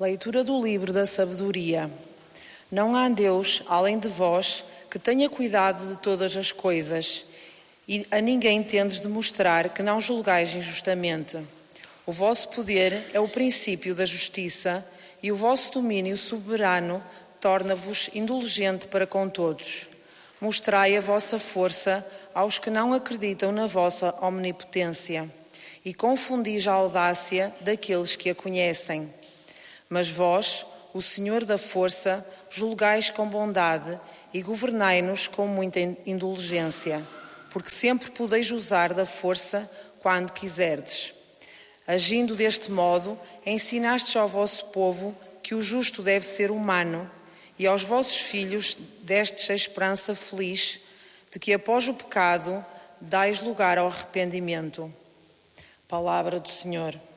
Leitura do livro da sabedoria. Não há Deus, além de vós, que tenha cuidado de todas as coisas, e a ninguém tendes de mostrar que não julgais injustamente. O vosso poder é o princípio da justiça, e o vosso domínio soberano torna-vos indulgente para com todos. Mostrai a vossa força aos que não acreditam na vossa omnipotência, e confundis a audácia daqueles que a conhecem. Mas vós, o Senhor da força, julgais com bondade e governai-nos com muita indulgência, porque sempre podeis usar da força quando quiserdes. Agindo deste modo, ensinastes ao vosso povo que o justo deve ser humano, e aos vossos filhos destes a esperança feliz de que após o pecado dais lugar ao arrependimento. Palavra do Senhor.